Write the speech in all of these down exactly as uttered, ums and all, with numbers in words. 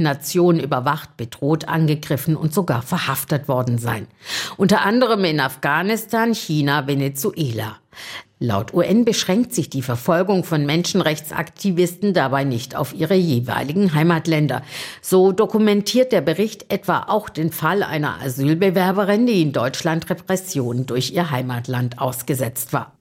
Vereinten Nationen überwacht, bedroht, angegriffen und sogar verhaftet worden sein. Unter anderem in Afghanistan, China, Venezuela. Laut U N beschränkt sich die Verfolgung von Menschenrechtsaktivisten dabei nicht auf ihre jeweiligen Heimatländer. So dokumentiert der Bericht etwa auch den Fall einer Asylbewerberin, die in Deutschland Repressionen durch ihr Heimatland ausgesetzt war.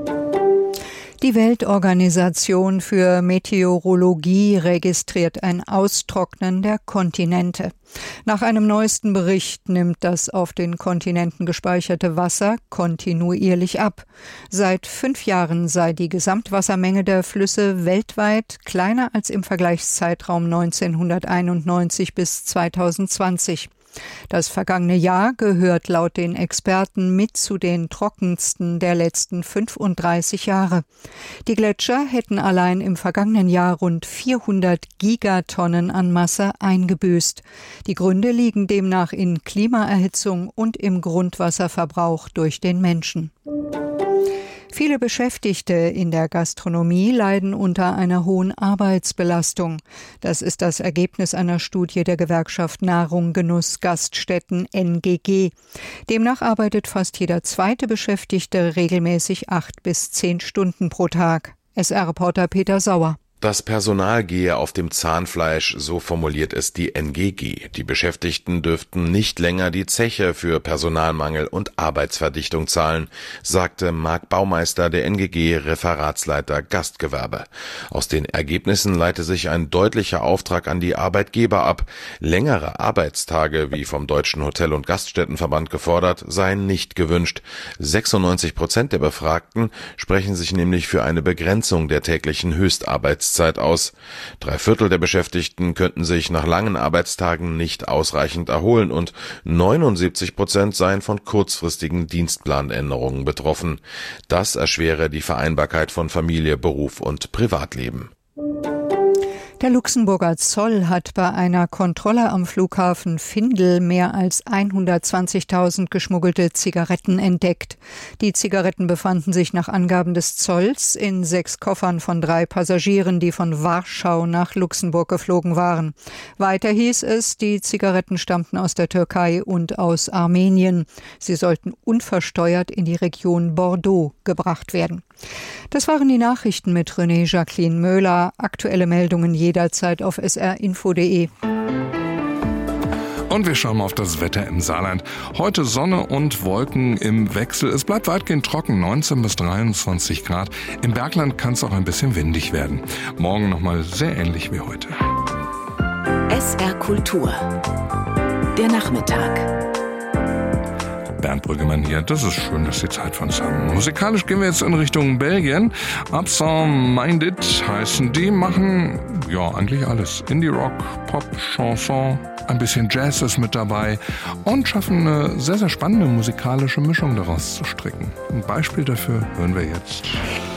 Die Weltorganisation für Meteorologie registriert ein Austrocknen der Kontinente. Nach einem neuesten Bericht nimmt das auf den Kontinenten gespeicherte Wasser kontinuierlich ab. Seit fünf Jahren sei die Gesamtwassermenge der Flüsse weltweit kleiner als im Vergleichszeitraum neunzehnhunderteinundneunzig bis zweitausendzwanzig. Das vergangene Jahr gehört laut den Experten mit zu den trockensten der letzten fünfunddreißig Jahre. Die Gletscher hätten allein im vergangenen Jahr rund vierhundert Gigatonnen an Masse eingebüßt. Die Gründe liegen demnach in Klimaerhitzung und im Grundwasserverbrauch durch den Menschen. Viele Beschäftigte in der Gastronomie leiden unter einer hohen Arbeitsbelastung. Das ist das Ergebnis einer Studie der Gewerkschaft Nahrung, Genuss, Gaststätten N G G. Demnach arbeitet fast jeder zweite Beschäftigte regelmäßig acht bis zehn Stunden pro Tag. S R-Reporter Peter Sauer. Das Personal gehe auf dem Zahnfleisch, so formuliert es die N G G. Die Beschäftigten dürften nicht länger die Zeche für Personalmangel und Arbeitsverdichtung zahlen, sagte Marc Baumeister, der N G G-Referatsleiter Gastgewerbe. Aus den Ergebnissen leite sich ein deutlicher Auftrag an die Arbeitgeber ab. Längere Arbeitstage, wie vom Deutschen Hotel- und Gaststättenverband gefordert, seien nicht gewünscht. sechsundneunzig Prozent der Befragten sprechen sich nämlich für eine Begrenzung der täglichen Höchstarbeitszeit Zeit aus. Drei Viertel der Beschäftigten könnten sich nach langen Arbeitstagen nicht ausreichend erholen und neunundsiebzig Prozent seien von kurzfristigen Dienstplanänderungen betroffen. Das erschwere die Vereinbarkeit von Familie, Beruf und Privatleben. Der Luxemburger Zoll hat bei einer Kontrolle am Flughafen Findel mehr als hundertzwanzigtausend geschmuggelte Zigaretten entdeckt. Die Zigaretten befanden sich nach Angaben des Zolls in sechs Koffern von drei Passagieren, die von Warschau nach Luxemburg geflogen waren. Weiter hieß es, die Zigaretten stammten aus der Türkei und aus Armenien. Sie sollten unversteuert in die Region Bordeaux gebracht werden. Das waren die Nachrichten mit René Jacqueline Möhler. Aktuelle Meldungen jederzeit auf s r info punkt d e. Und wir schauen mal auf das Wetter im Saarland. Heute Sonne und Wolken im Wechsel. Es bleibt weitgehend trocken, neunzehn bis dreiundzwanzig Grad. Im Bergland kann es auch ein bisschen windig werden. Morgen nochmal sehr ähnlich wie heute. S R Kultur. Der Nachmittag. Bernd Brüggemann hier. Das ist schön, dass Sie Zeit für uns haben. Musikalisch gehen wir jetzt in Richtung Belgien. Absent Minded heißen die, machen ja eigentlich alles. Indie-Rock, Pop, Chanson, ein bisschen Jazz ist mit dabei und schaffen eine sehr, sehr spannende musikalische Mischung daraus zu stricken. Ein Beispiel dafür hören wir jetzt.